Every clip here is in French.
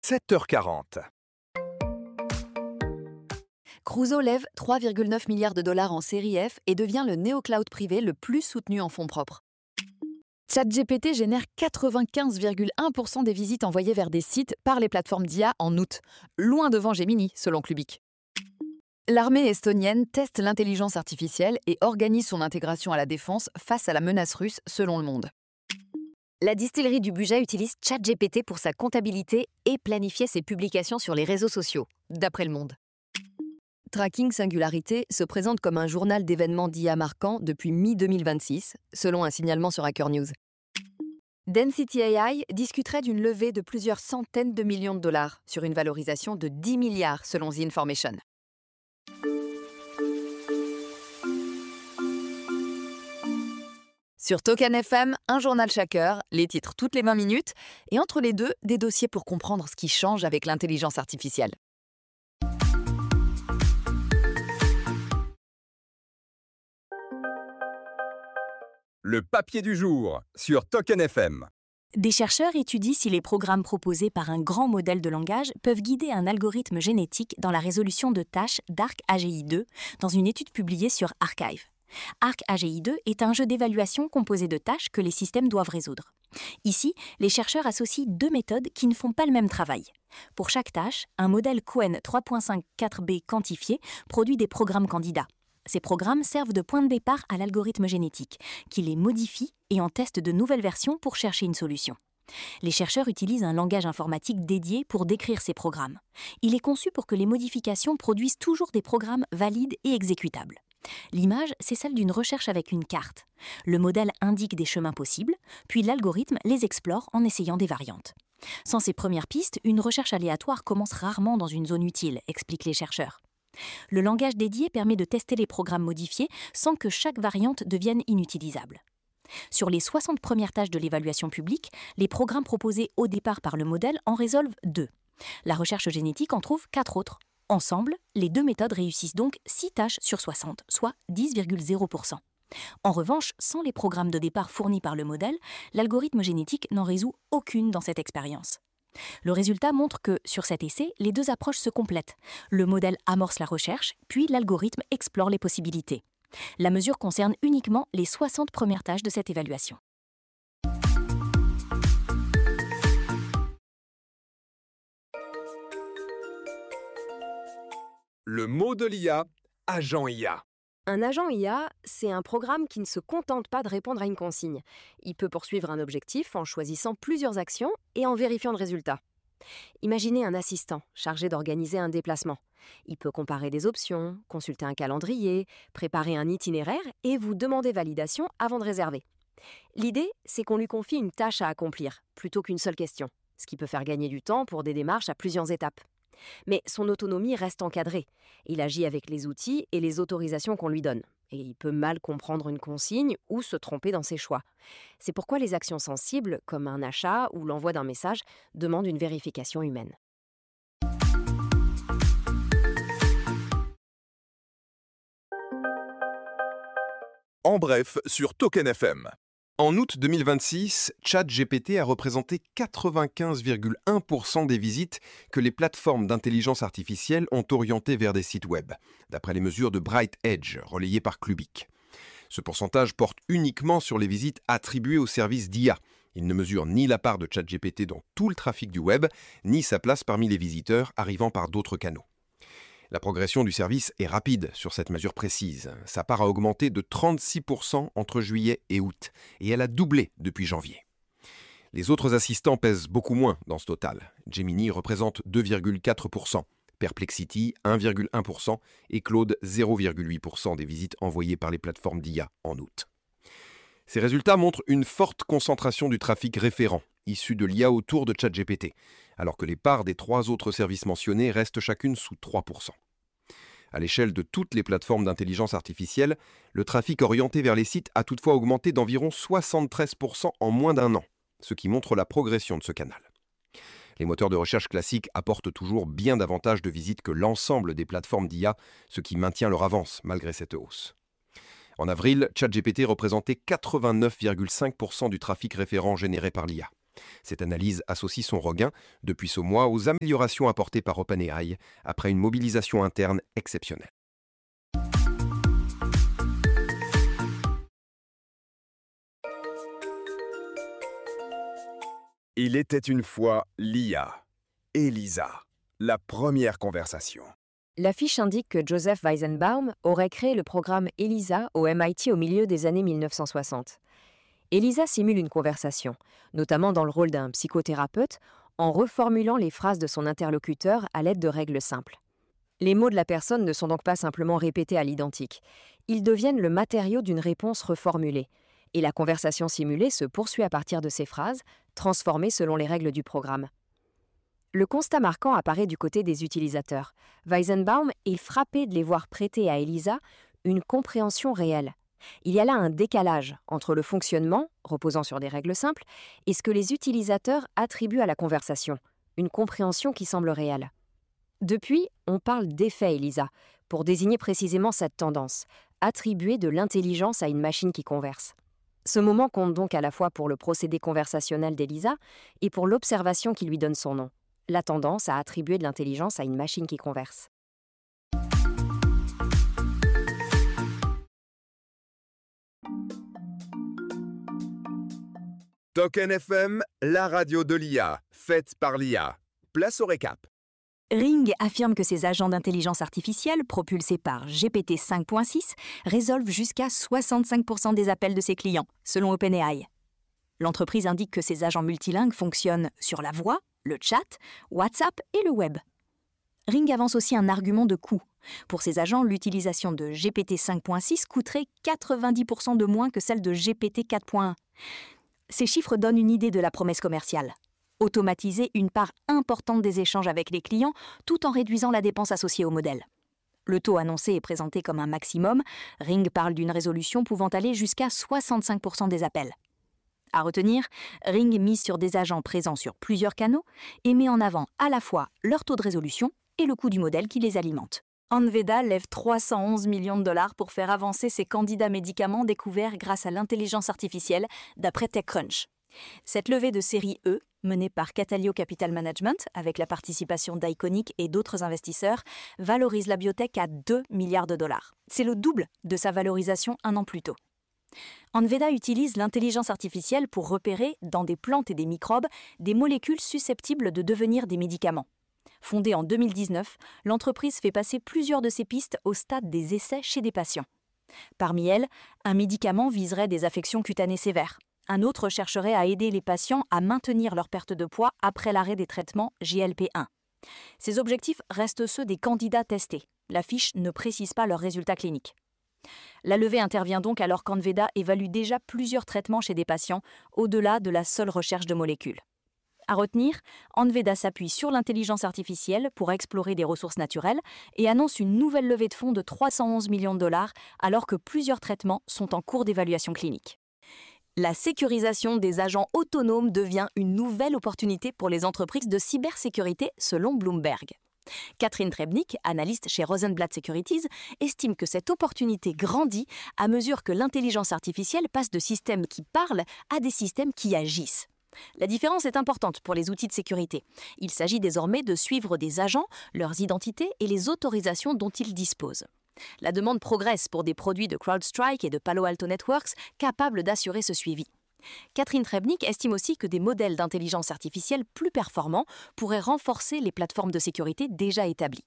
7h40. Crusoe lève 3,9 milliards de dollars en série F et devient le néocloud privé le plus soutenu en fonds propres. ChatGPT génère 95,1% des visites envoyées vers des sites par les plateformes d'IA en août, loin devant Gemini, selon Clubic. L'armée estonienne teste l'intelligence artificielle et organise son intégration à la défense face à la menace russe, selon Le Monde. La distillerie du Buget utilise ChatGPT pour sa comptabilité et planifier ses publications sur les réseaux sociaux, d'après Le Monde. Tracking Singularité se présente comme un journal d'événements d'IA marquant depuis mi-2026, selon un signalement sur Hacker News. Density AI discuterait d'une levée de plusieurs centaines de millions de dollars sur une valorisation de 10 milliards selon The Information. Sur Token FM, un journal chaque heure, les titres toutes les 20 minutes, et entre les deux, des dossiers pour comprendre ce qui change avec l'intelligence artificielle. Le papier du jour sur Token FM. Des chercheurs étudient si les programmes proposés par un grand modèle de langage peuvent guider un algorithme génétique dans la résolution de tâches d'ArcAGI2 dans une étude publiée sur Archive. ArcAGI2 est un jeu d'évaluation composé de tâches que les systèmes doivent résoudre. Ici, les chercheurs associent deux méthodes qui ne font pas le même travail. Pour chaque tâche, un modèle Cohen 3.54b quantifié produit des programmes candidats. Ces programmes servent de point de départ à l'algorithme génétique, qui les modifie et en teste de nouvelles versions pour chercher une solution. Les chercheurs utilisent un langage informatique dédié pour décrire ces programmes. Il est conçu pour que les modifications produisent toujours des programmes valides et exécutables. L'image, c'est celle d'une recherche avec une carte. Le modèle indique des chemins possibles, puis l'algorithme les explore en essayant des variantes. Sans ces premières pistes, une recherche aléatoire commence rarement dans une zone utile, expliquent les chercheurs. Le langage dédié permet de tester les programmes modifiés sans que chaque variante devienne inutilisable. Sur les 60 premières tâches de l'évaluation publique, les programmes proposés au départ par le modèle en résolvent 2. La recherche génétique en trouve 4 autres. Ensemble, les deux méthodes réussissent donc 6 tâches sur 60, soit 10,0%. En revanche, sans les programmes de départ fournis par le modèle, l'algorithme génétique n'en résout aucune dans cette expérience. Le résultat montre que, sur cet essai, les deux approches se complètent. Le modèle amorce la recherche, puis l'algorithme explore les possibilités. La mesure concerne uniquement les 60 premières tâches de cette évaluation. Le mot de l'IA, agent IA. Un agent IA, c'est un programme qui ne se contente pas de répondre à une consigne. Il peut poursuivre un objectif en choisissant plusieurs actions et en vérifiant le résultat. Imaginez un assistant chargé d'organiser un déplacement. Il peut comparer des options, consulter un calendrier, préparer un itinéraire et vous demander validation avant de réserver. L'idée, c'est qu'on lui confie une tâche à accomplir, plutôt qu'une seule question, ce qui peut faire gagner du temps pour des démarches à plusieurs étapes. Mais son autonomie reste encadrée. Il agit avec les outils et les autorisations qu'on lui donne. Et il peut mal comprendre une consigne ou se tromper dans ses choix. C'est pourquoi les actions sensibles, comme un achat ou l'envoi d'un message, demandent une vérification humaine. En bref, sur Token FM. En août 2026, ChatGPT a représenté 95,1% des visites que les plateformes d'intelligence artificielle ont orientées vers des sites web, d'après les mesures de Bright Edge, relayées par Clubic. Ce pourcentage porte uniquement sur les visites attribuées aux services d'IA. Il ne mesure ni la part de ChatGPT dans tout le trafic du web, ni sa place parmi les visiteurs arrivant par d'autres canaux. La progression du service est rapide sur cette mesure précise. Sa part a augmenté de 36% entre juillet et août, et elle a doublé depuis janvier. Les autres assistants pèsent beaucoup moins dans ce total. Gemini représente 2,4%, Perplexity 1,1% et Claude 0,8% des visites envoyées par les plateformes d'IA en août. Ces résultats montrent une forte concentration du trafic référent, issu de l'IA autour de ChatGPT, alors que les parts des 3 autres services mentionnés restent chacune sous 3%. À l'échelle de toutes les plateformes d'intelligence artificielle, le trafic orienté vers les sites a toutefois augmenté d'environ 73% en moins d'un an, ce qui montre la progression de ce canal. Les moteurs de recherche classiques apportent toujours bien davantage de visites que l'ensemble des plateformes d'IA, ce qui maintient leur avance malgré cette hausse. En avril, ChatGPT représentait 89,5% du trafic référent généré par l'IA. Cette analyse associe son regain depuis ce mois aux améliorations apportées par OpenAI après une mobilisation interne exceptionnelle. Il était une fois l'IA. Elisa, la première conversation. La fiche indique que Joseph Weizenbaum aurait créé le programme ELISA au MIT au milieu des années 1960. ELISA simule une conversation, notamment dans le rôle d'un psychothérapeute, en reformulant les phrases de son interlocuteur à l'aide de règles simples. Les mots de la personne ne sont donc pas simplement répétés à l'identique. Ils deviennent le matériau d'une réponse reformulée. Et la conversation simulée se poursuit à partir de ces phrases, transformées selon les règles du programme. Le constat marquant apparaît du côté des utilisateurs. Weizenbaum est frappé de les voir prêter à ELISA une compréhension réelle. Il y a là un décalage entre le fonctionnement, reposant sur des règles simples, et ce que les utilisateurs attribuent à la conversation, une compréhension qui semble réelle. Depuis, on parle d'effet ELISA, pour désigner précisément cette tendance, attribuer de l'intelligence à une machine qui converse. Ce moment compte donc à la fois pour le procédé conversationnel d'ELISA et pour l'observation qui lui donne son nom, la tendance à attribuer de l'intelligence à une machine qui converse. Token FM, la radio de l'IA, faite par l'IA. Place au récap. Ring affirme que ses agents d'intelligence artificielle, propulsés par GPT 5.6, résolvent jusqu'à 65% des appels de ses clients, selon OpenAI. L'entreprise indique que ses agents multilingues fonctionnent sur la voix, le chat, WhatsApp et le web. Ring avance aussi un argument de coût. Pour ses agents, l'utilisation de GPT 5.6 coûterait 90% de moins que celle de GPT 4.1. Ces chiffres donnent une idée de la promesse commerciale. Automatiser une part importante des échanges avec les clients tout en réduisant la dépense associée au modèle. Le taux annoncé est présenté comme un maximum. Ring parle d'une résolution pouvant aller jusqu'à 65% des appels. À retenir, Ring mise sur des agents présents sur plusieurs canaux et met en avant à la fois leur taux de résolution et le coût du modèle qui les alimente. Anveda lève 311 millions de dollars pour faire avancer ses candidats médicaments découverts grâce à l'intelligence artificielle, d'après TechCrunch. Cette levée de série E, menée par Catalio Capital Management, avec la participation d'Iconic et d'autres investisseurs, valorise la biotech à 2 milliards de dollars. C'est le double de sa valorisation un an plus tôt. Anveda utilise l'intelligence artificielle pour repérer, dans des plantes et des microbes, des molécules susceptibles de devenir des médicaments. Fondée en 2019, l'entreprise fait passer plusieurs de ses pistes au stade des essais chez des patients. Parmi elles, un médicament viserait des affections cutanées sévères. Un autre chercherait à aider les patients à maintenir leur perte de poids après l'arrêt des traitements GLP-1. Ces objectifs restent ceux des candidats testés. La fiche ne précise pas leurs résultats cliniques. La levée intervient donc alors qu'Anveda évalue déjà plusieurs traitements chez des patients, au-delà de la seule recherche de molécules. À retenir, Anveda s'appuie sur l'intelligence artificielle pour explorer des ressources naturelles et annonce une nouvelle levée de fonds de 311 millions de dollars alors que plusieurs traitements sont en cours d'évaluation clinique. La sécurisation des agents autonomes devient une nouvelle opportunité pour les entreprises de cybersécurité selon Bloomberg. Catherine Trebnik, analyste chez Rosenblatt Securities, estime que cette opportunité grandit à mesure que l'intelligence artificielle passe de systèmes qui parlent à des systèmes qui agissent. La différence est importante pour les outils de sécurité. Il s'agit désormais de suivre des agents, leurs identités et les autorisations dont ils disposent. La demande progresse pour des produits de CrowdStrike et de Palo Alto Networks capables d'assurer ce suivi. Catherine Trebnik estime aussi que des modèles d'intelligence artificielle plus performants pourraient renforcer les plateformes de sécurité déjà établies.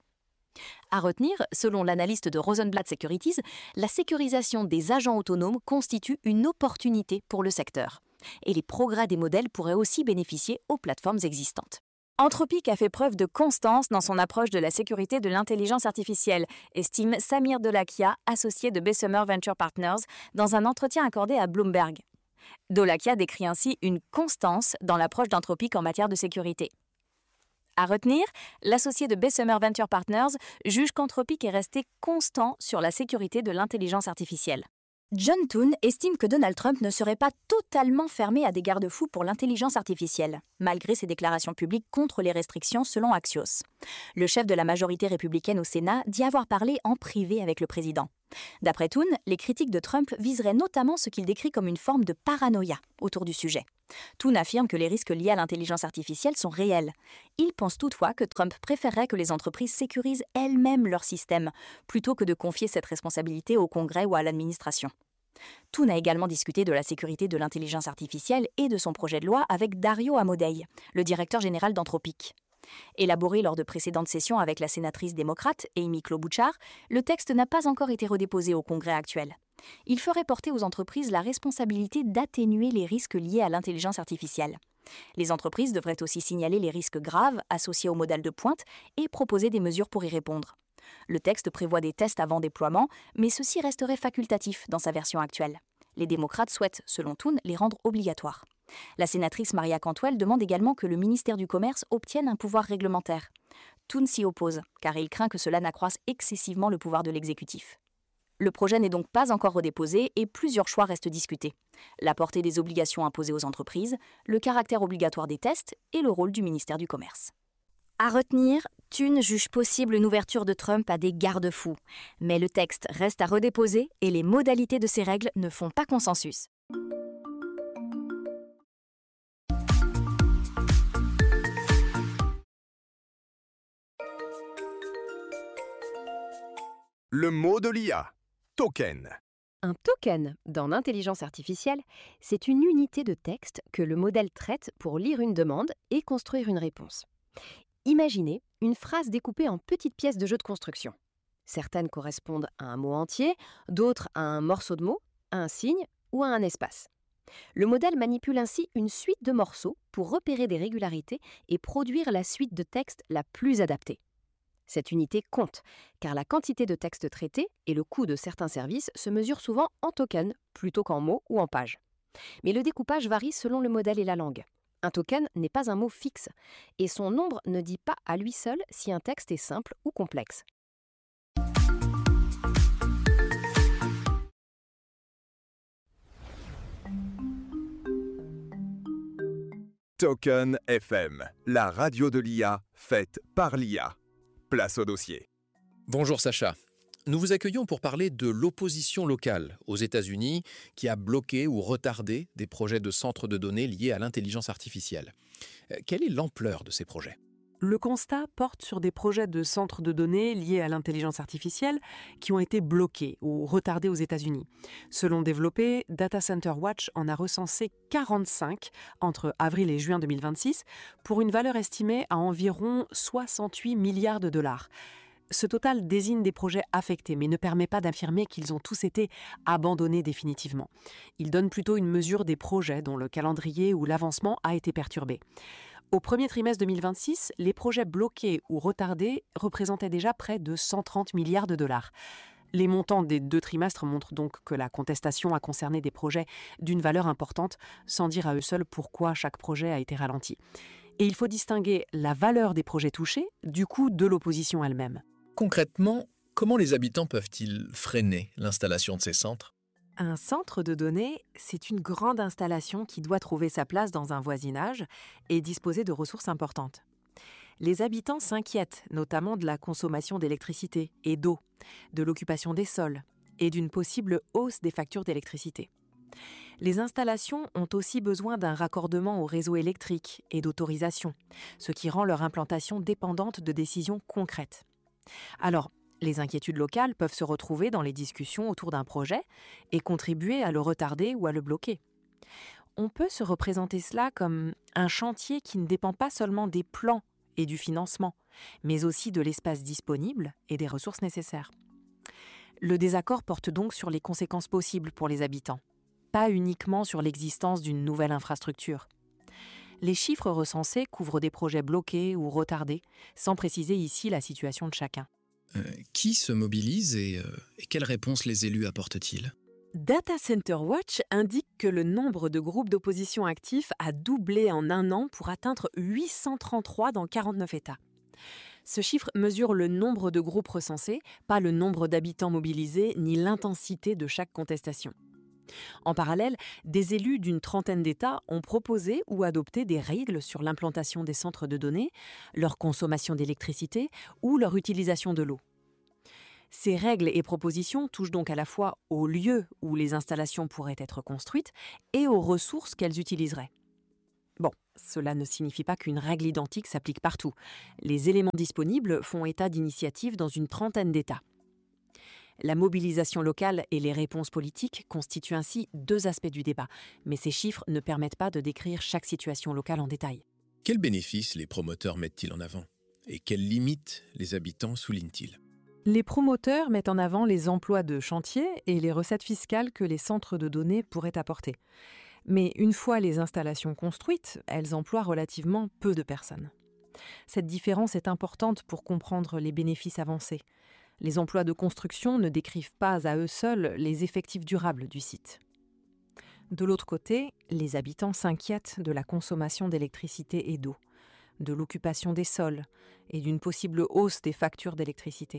À retenir, selon l'analyste de Rosenblatt Securities, la sécurisation des agents autonomes constitue une opportunité pour le secteur. Et les progrès des modèles pourraient aussi bénéficier aux plateformes existantes. Anthropic a fait preuve de constance dans son approche de la sécurité de l'intelligence artificielle, estime Samir Dholakia, associé de Bessemer Venture Partners, dans un entretien accordé à Bloomberg. Dholakia décrit ainsi une constance dans l'approche d'Anthropic en matière de sécurité. À retenir, l'associé de Bessemer Venture Partners juge qu'Anthropic est resté constant sur la sécurité de l'intelligence artificielle. John Toon estime que Donald Trump ne serait pas totalement fermé à des garde-fous pour l'intelligence artificielle, malgré ses déclarations publiques contre les restrictions selon Axios. Le chef de la majorité républicaine au Sénat dit avoir parlé en privé avec le président. D'après Toon, les critiques de Trump viseraient notamment ce qu'il décrit comme une forme de paranoïa autour du sujet. Thune affirme que les risques liés à l'intelligence artificielle sont réels. Il pense toutefois que Trump préférerait que les entreprises sécurisent elles-mêmes leur système, plutôt que de confier cette responsabilité au Congrès ou à l'administration. Thune a également discuté de la sécurité de l'intelligence artificielle et de son projet de loi avec Dario Amodei, le directeur général d'Anthropic. Élaboré lors de précédentes sessions avec la sénatrice démocrate Amy Klobuchar, le texte n'a pas encore été redéposé au Congrès actuel. Il ferait porter aux entreprises la responsabilité d'atténuer les risques liés à l'intelligence artificielle. Les entreprises devraient aussi signaler les risques graves associés au modèle de pointe et proposer des mesures pour y répondre. Le texte prévoit des tests avant déploiement, mais ceci resterait facultatif dans sa version actuelle. Les démocrates souhaitent, selon Thune, les rendre obligatoires. La sénatrice Maria Cantwell demande également que le ministère du Commerce obtienne un pouvoir réglementaire. Thune s'y oppose, car il craint que cela n'accroisse excessivement le pouvoir de l'exécutif. Le projet n'est donc pas encore redéposé et plusieurs choix restent discutés. La portée des obligations imposées aux entreprises, le caractère obligatoire des tests et le rôle du ministère du Commerce. À retenir, Thune juge possible une ouverture de Trump à des garde-fous. Mais le texte reste à redéposer et les modalités de ces règles ne font pas consensus. Le mot de l'IA. Token. Un token, dans l'intelligence artificielle, c'est une unité de texte que le modèle traite pour lire une demande et construire une réponse. Imaginez une phrase découpée en petites pièces de jeu de construction. Certaines correspondent à un mot entier, d'autres à un morceau de mot, à un signe ou à un espace. Le modèle manipule ainsi une suite de morceaux pour repérer des régularités et produire la suite de texte la plus adaptée. Cette unité compte, car la quantité de texte traité et le coût de certains services se mesurent souvent en tokens plutôt qu'en mots ou en pages. Mais le découpage varie selon le modèle et la langue. Un token n'est pas un mot fixe, et son nombre ne dit pas à lui seul si un texte est simple ou complexe. Token FM, la radio de l'IA faite par l'IA. Place au dossier. Bonjour Sacha. Nous vous accueillons pour parler de l'opposition locale aux États-Unis qui a bloqué ou retardé des projets de centres de données liés à l'intelligence artificielle. Quelle est l'ampleur de ces projets ? Le constat porte sur des projets de centres de données liés à l'intelligence artificielle qui ont été bloqués ou retardés aux États-Unis. Selon Développé, Data Center Watch en a recensé 45 entre avril et juin 2026 pour une valeur estimée à environ 68 milliards de dollars. Ce total désigne des projets affectés, mais ne permet pas d'affirmer qu'ils ont tous été abandonnés définitivement. Il donne plutôt une mesure des projets dont le calendrier ou l'avancement a été perturbé. Au premier trimestre 2026, les projets bloqués ou retardés représentaient déjà près de 130 milliards de dollars. Les montants des 2 trimestres montrent donc que la contestation a concerné des projets d'une valeur importante, sans dire à eux seuls pourquoi chaque projet a été ralenti. Et il faut distinguer la valeur des projets touchés du coût de l'opposition elle-même. Concrètement, comment les habitants peuvent-ils freiner l'installation de ces centres ? Un centre de données, c'est une grande installation qui doit trouver sa place dans un voisinage et disposer de ressources importantes. Les habitants s'inquiètent notamment de la consommation d'électricité et d'eau, de l'occupation des sols et d'une possible hausse des factures d'électricité. Les installations ont aussi besoin d'un raccordement au réseau électrique et d'autorisation, ce qui rend leur implantation dépendante de décisions concrètes. Alors, les inquiétudes locales peuvent se retrouver dans les discussions autour d'un projet et contribuer à le retarder ou à le bloquer. On peut se représenter cela comme un chantier qui ne dépend pas seulement des plans et du financement, mais aussi de l'espace disponible et des ressources nécessaires. Le désaccord porte donc sur les conséquences possibles pour les habitants, pas uniquement sur l'existence d'une nouvelle infrastructure. Les chiffres recensés couvrent des projets bloqués ou retardés, sans préciser ici la situation de chacun. Qui se mobilise et quelles réponses les élus apportent-ils ? Data Center Watch indique que le nombre de groupes d'opposition actifs a doublé en un an pour atteindre 833 dans 49 États. Ce chiffre mesure le nombre de groupes recensés, pas le nombre d'habitants mobilisés ni l'intensité de chaque contestation. En parallèle, des élus d'une trentaine d'États ont proposé ou adopté des règles sur l'implantation des centres de données, leur consommation d'électricité ou leur utilisation de l'eau. Ces règles et propositions touchent donc à la fois aux lieux où les installations pourraient être construites et aux ressources qu'elles utiliseraient. Bon, cela ne signifie pas qu'une règle identique s'applique partout. Les éléments disponibles font état d'initiatives dans une trentaine d'États. La mobilisation locale et les réponses politiques constituent ainsi deux aspects du débat, mais ces chiffres ne permettent pas de décrire chaque situation locale en détail. Quels bénéfices les promoteurs mettent-ils en avant? Et quelles limites les habitants soulignent-ils? Les promoteurs mettent en avant les emplois de chantier et les recettes fiscales que les centres de données pourraient apporter. Mais une fois les installations construites, elles emploient relativement peu de personnes. Cette différence est importante pour comprendre les bénéfices avancés. Les emplois de construction ne décrivent pas à eux seuls les effectifs durables du site. De l'autre côté, les habitants s'inquiètent de la consommation d'électricité et d'eau, de l'occupation des sols et d'une possible hausse des factures d'électricité.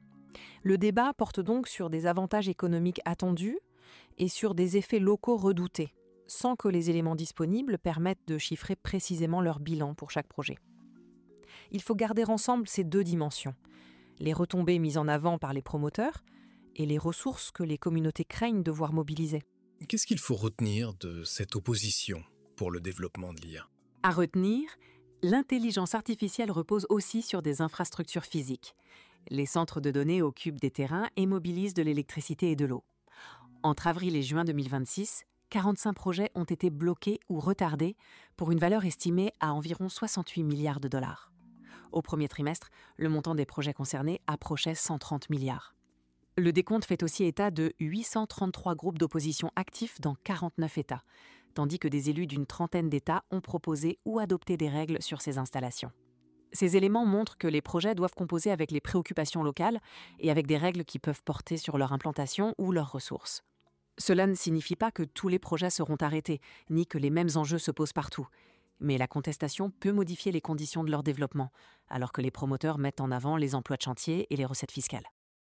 Le débat porte donc sur des avantages économiques attendus et sur des effets locaux redoutés, sans que les éléments disponibles permettent de chiffrer précisément leur bilan pour chaque projet. Il faut garder ensemble ces deux dimensions, les retombées mises en avant par les promoteurs et les ressources que les communautés craignent devoir mobiliser. Qu'est-ce qu'il faut retenir de cette opposition pour le développement de l'IA? À retenir, l'intelligence artificielle repose aussi sur des infrastructures physiques. Les centres de données occupent des terrains et mobilisent de l'électricité et de l'eau. Entre avril et juin 2026, 45 projets ont été bloqués ou retardés pour une valeur estimée à environ 68 milliards de dollars. Au premier trimestre, le montant des projets concernés approchait 130 milliards. Le décompte fait aussi état de 833 groupes d'opposition actifs dans 49 États, tandis que des élus d'une trentaine d'États ont proposé ou adopté des règles sur ces installations. Ces éléments montrent que les projets doivent composer avec les préoccupations locales et avec des règles qui peuvent porter sur leur implantation ou leurs ressources. Cela ne signifie pas que tous les projets seront arrêtés, ni que les mêmes enjeux se posent partout. Mais la contestation peut modifier les conditions de leur développement, alors que les promoteurs mettent en avant les emplois de chantier et les recettes fiscales.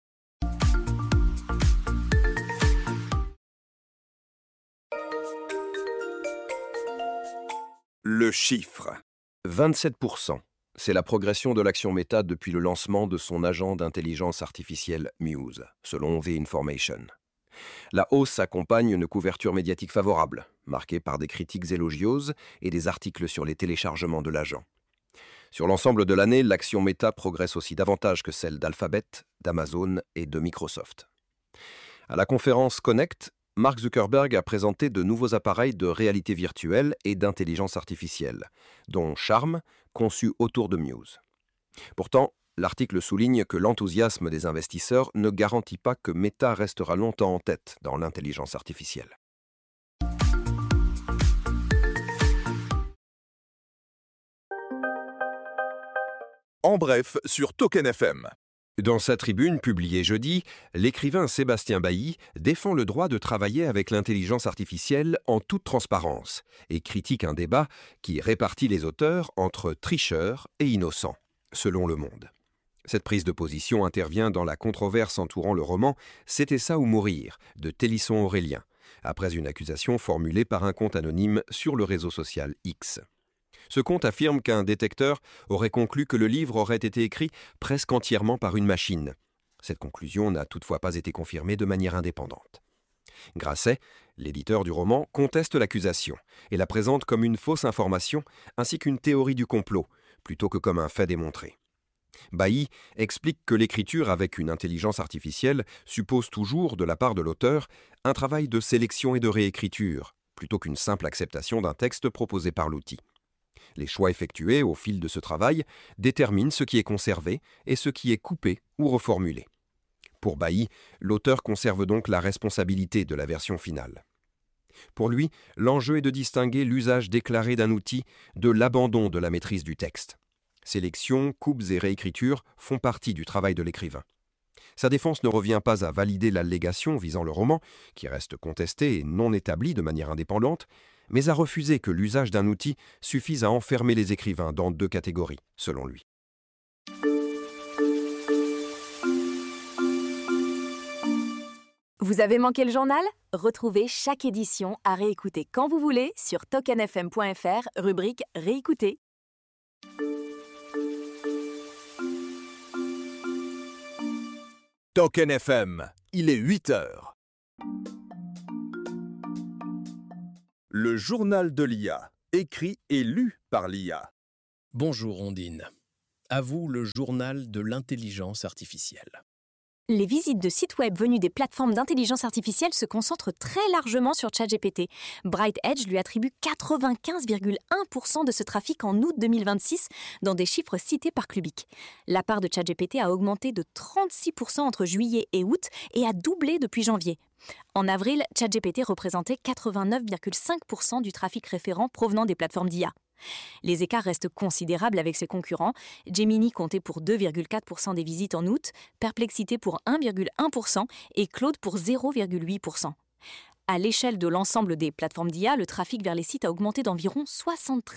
Le chiffre. 27%. C'est la progression de l'action Meta depuis le lancement de son agent d'intelligence artificielle Muse, selon The Information. La hausse s'accompagne d'une couverture médiatique favorable, marquée par des critiques élogieuses et des articles sur les téléchargements de l'agent. Sur l'ensemble de l'année, l'action Meta progresse aussi davantage que celle d'Alphabet, d'Amazon et de Microsoft. À la conférence Connect, Mark Zuckerberg a présenté de nouveaux appareils de réalité virtuelle et d'intelligence artificielle, dont Charm, conçu autour de Muse. Pourtant, l'article souligne que l'enthousiasme des investisseurs ne garantit pas que Meta restera longtemps en tête dans l'intelligence artificielle. En bref, sur Token FM. Dans sa tribune publiée jeudi, l'écrivain Sébastien Bailly défend le droit de travailler avec l'intelligence artificielle en toute transparence et critique un débat qui répartit les auteurs entre tricheurs et innocents, selon Le Monde. Cette prise de position intervient dans la controverse entourant le roman « C'était ça ou mourir » de Télisson Aurélien, après une accusation formulée par un compte anonyme sur le réseau social X. Ce compte affirme qu'un détecteur aurait conclu que le livre aurait été écrit presque entièrement par une machine. Cette conclusion n'a toutefois pas été confirmée de manière indépendante. Grasset, l'éditeur du roman, conteste l'accusation et la présente comme une fausse information ainsi qu'une théorie du complot, plutôt que comme un fait démontré. Bailly explique que l'écriture avec une intelligence artificielle suppose toujours, de la part de l'auteur, un travail de sélection et de réécriture, plutôt qu'une simple acceptation d'un texte proposé par l'outil. Les choix effectués au fil de ce travail déterminent ce qui est conservé et ce qui est coupé ou reformulé. Pour Bailly, l'auteur conserve donc la responsabilité de la version finale. Pour lui, l'enjeu est de distinguer l'usage déclaré d'un outil de l'abandon de la maîtrise du texte. Sélection, coupes et réécriture font partie du travail de l'écrivain. Sa défense ne revient pas à valider l'allégation visant le roman, qui reste contestée et non établie de manière indépendante, mais à refuser que l'usage d'un outil suffise à enfermer les écrivains dans deux catégories, selon lui. Vous avez manqué le journal? Retrouvez chaque édition à réécouter quand vous voulez sur tokenfm.fr, rubrique Réécouter. Token FM, il est 8 h. Le journal de l'IA, écrit et lu par l'IA. Bonjour Ondine. À vous le journal de l'intelligence artificielle. Les visites de sites web venus des plateformes d'intelligence artificielle se concentrent très largement sur ChatGPT. Bright Edge lui attribue 95,1% de ce trafic en août 2026, dans des chiffres cités par Clubic. La part de ChatGPT a augmenté de 36% entre juillet et août et a doublé depuis janvier. En avril, ChatGPT représentait 89,5% du trafic référent provenant des plateformes d'IA. Les écarts restent considérables avec ses concurrents. Gemini comptait pour 2,4% des visites en août, Perplexity pour 1,1% et Claude pour 0,8%. À l'échelle de l'ensemble des plateformes d'IA, le trafic vers les sites a augmenté d'environ 73%.